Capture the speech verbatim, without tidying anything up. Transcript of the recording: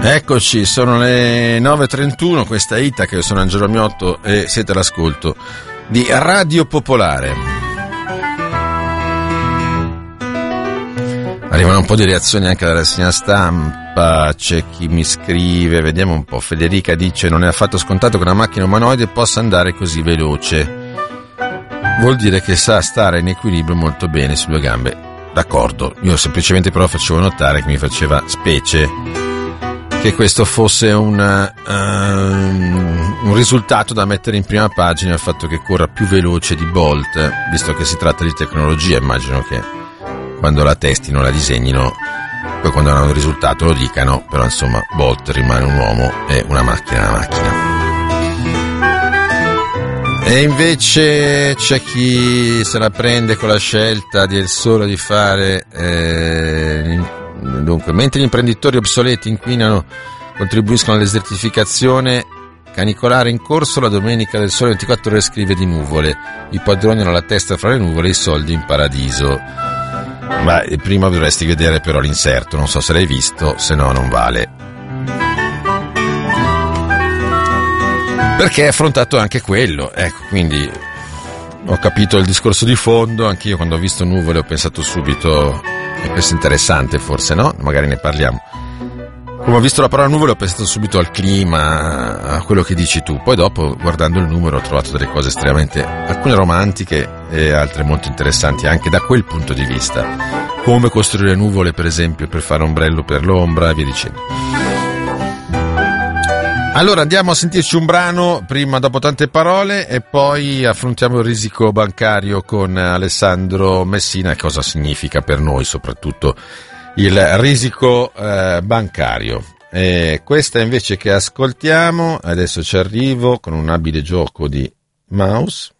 Eccoci, sono le nove e trentuno, questa è Itaca, io sono Angelo Miotto e siete all'ascolto di Radio Popolare. Arrivano un po' di reazioni anche dalla rassegna stampa, c'è chi mi scrive, vediamo un po'. Federica dice: non è affatto scontato che una macchina umanoide possa andare così veloce, vuol dire che sa stare in equilibrio molto bene su due gambe. D'accordo, io semplicemente però facevo notare che mi faceva specie che questo fosse un, uh, un risultato da mettere in prima pagina, il fatto che corra più veloce di Bolt, visto che si tratta di tecnologia. Immagino che quando la testino, la disegnino, poi quando hanno il risultato lo dicano, però insomma Bolt rimane un uomo e una macchina è una macchina. E invece c'è chi se la prende con la scelta di El Sole di fare eh, dunque, mentre gli imprenditori obsoleti inquinano, contribuiscono alla desertificazione, canicolare in corso, la domenica del Sole ventiquattro Ore scrive di nuvole, i padroni hanno la testa fra le nuvole, i soldi in paradiso. Ma prima dovresti vedere però l'inserto, non so se l'hai visto, se no non vale, perché è affrontato anche quello, ecco. Quindi ho capito il discorso di fondo, anche io quando ho visto nuvole ho pensato subito, e questo è interessante forse, no? Magari ne parliamo. Come ho visto la parola nuvole ho pensato subito al clima, a quello che dici tu, poi dopo guardando il numero ho trovato delle cose estremamente, alcune romantiche e altre molto interessanti anche da quel punto di vista, come costruire nuvole per esempio per fare ombrello per l'ombra e via dicendo. Allora andiamo a sentirci un brano prima, dopo tante parole, e poi affrontiamo il risico bancario con Alessandro Messina e cosa significa per noi soprattutto il risico eh, bancario. E questa invece che ascoltiamo, adesso ci arrivo con un abile gioco di mouse.